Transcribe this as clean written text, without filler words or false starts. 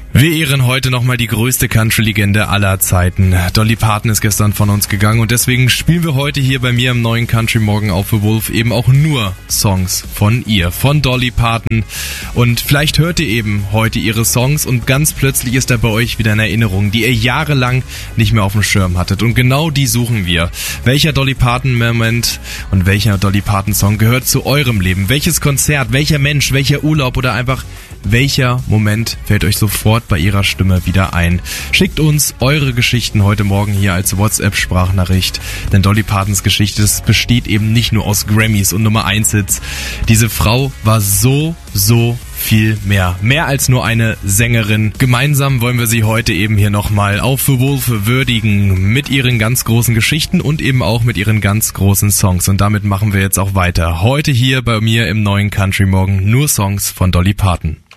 Wir ehren heute nochmal die größte Country-Legende aller Zeiten. Dolly Parton ist gestern von uns gegangen und deswegen spielen wir heute hier bei mir im neuen Country Morgen auf The Wolf eben auch nur Songs von ihr, von Dolly Parton. Und vielleicht hört ihr eben heute ihre Songs und ganz plötzlich ist da bei euch wieder eine Erinnerung, die ihr jahrelang nicht mehr auf dem Schirm hattet. Und genau die suchen wir. Welcher Dolly Parton-Moment und welcher Dolly Parton-Song gehört zu eurem Leben? Welches Konzert, welcher Mensch, welcher Urlaub oder einfach welcher Moment fällt euch sofort bei ihrer Stimme wieder ein? Schickt uns eure Geschichten heute Morgen hier als WhatsApp-Sprachnachricht, denn Dolly Partons Geschichte, das besteht eben nicht nur aus Grammys und Nummer 1 Hits. Diese Frau war so viel mehr. Mehr als nur eine Sängerin. Gemeinsam wollen wir sie heute eben hier nochmal auf The Wolf würdigen mit ihren ganz großen Geschichten und eben auch mit ihren ganz großen Songs. Und damit machen wir jetzt auch weiter. Heute hier bei mir im neuen Country Morgen nur Songs von Dolly Parton.